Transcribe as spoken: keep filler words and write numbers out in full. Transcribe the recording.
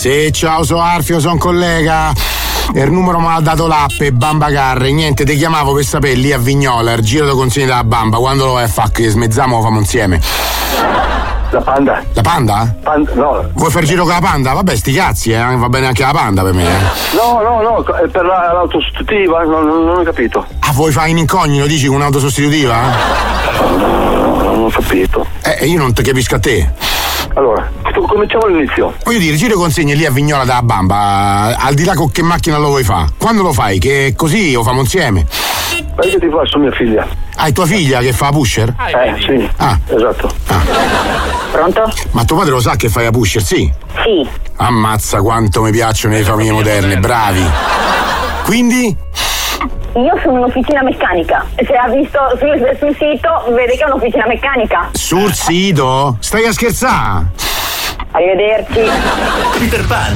Sì, ciao, sono Arfio, sono collega. Il numero mi ha dato l'app e Bamba Carre. Niente, ti chiamavo per sapere lì a Vignola, il giro di consigli della Bamba. Quando lo vai a fare? Che smezziamo, lo famo insieme. La Panda. La Panda? Panda, no. Vuoi fare il giro con la Panda? Vabbè, sti cazzi, eh. Va bene anche la Panda per me, eh. No, no, no, è per la, l'auto sostitutiva, non, non, non ho capito. Ah, vuoi fare in incognito, dici, con un'auto sostitutiva? Non ho capito. Eh, io non ti capisco a te. Allora, cominciamo all'inizio. Voglio dire, giro consegni lì a Vignola dalla Bamba, al di là con che macchina lo vuoi fare? Quando lo fai? Che così lo famo insieme. Ma io ti faccio mia figlia. Ah, è tua figlia che fa la pusher? Eh, sì. Ah. Esatto. Ah. Pronto? Ma tuo padre lo sa che fai la pusher, sì? Sì. Ammazza quanto mi piacciono le famiglie moderne, bravi. Quindi? Io sono un'officina meccanica. Se ha visto sul, sul sito, vede che è un'officina meccanica. Sul sito? Stai a scherzare? Arrivederci. Peter Pan.